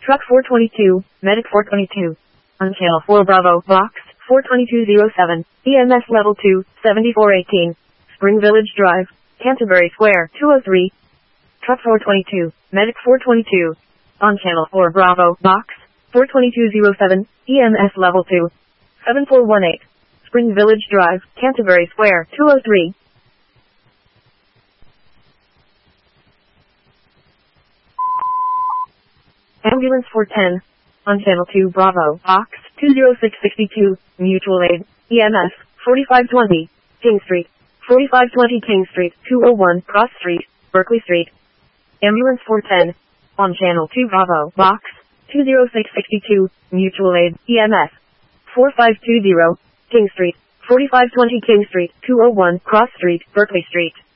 Truck 422, Medic 422. On Channel 4 Bravo, Box 42207, EMS Level 2, 7418. Spring Village Drive, Canterbury Square, 203. Truck 422, Medic 422. On Channel 4 Bravo, Box 42207, EMS Level 2, 7418. Spring Village Drive, Canterbury Square, 203. Ambulance 410. On Channel 2 Bravo, Box 20662, Mutual Aid, EMS 4520, King Street, 4520 King Street, 201 Cross Street, Berkeley Street. Ambulance 410. On Channel 2 Bravo, Box 20662, Mutual Aid, EMS 4520, King Street, 4520 King Street, 201 Cross Street, Berkeley Street.